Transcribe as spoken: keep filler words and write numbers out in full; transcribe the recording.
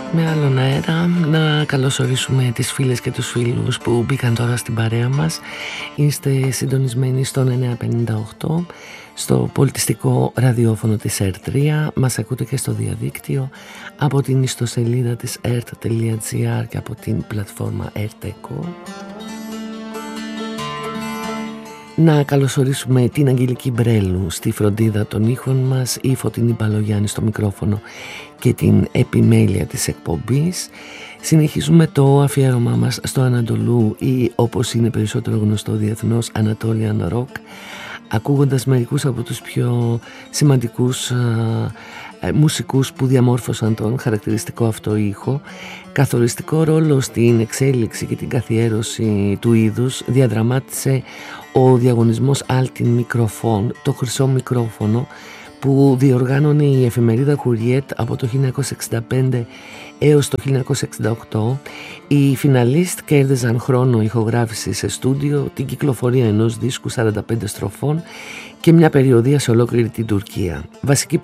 Με άλλον αέρα, να καλωσορίσουμε τις φίλες και τους φίλους που μπήκαν τώρα στην παρέα μας. Είστε συντονισμένοι στον εννιακόσια πενήντα οκτώ, στο πολιτιστικό ραδιόφωνο της ΕΡΤ τρία. Μας ακούτε και στο διαδίκτυο από την ιστοσελίδα της ert τελεία gr και από την πλατφόρμα ERTECO. Να καλωσορίσουμε την Αγγελική Μπρέλου στη φροντίδα των ήχων μας, η Φωτεινή Παλογιάννη στο μικρόφωνο και την επιμέλεια της εκπομπής. Συνεχίζουμε το αφιέρωμά μας στο Ανατολού, ή όπως είναι περισσότερο γνωστό διεθνώς, Anatolian Rock, ακούγοντας μερικούς από τους πιο σημαντικούς α, α, μουσικούς που διαμόρφωσαν τον χαρακτηριστικό αυτό ήχο. Καθοριστικό ρόλο στην εξέλιξη και την καθιέρωση του είδους διαδραμάτισε ο διαγωνισμός Altin Microphone, το χρυσό μικρόφωνο, που διοργάνωνε η εφημερίδα Courrier από το χίλια εννιακόσια εξήντα πέντε έως το χίλια εννιακόσια εξήντα οκτώ. Οι φιναλίστ κέρδιζαν χρόνο ηχογράφηση σε στούντιο, την κυκλοφορία ενός δίσκου σαράντα πέντε στροφών και μια περιοδεία σε ολόκληρη την Τουρκία. Βασική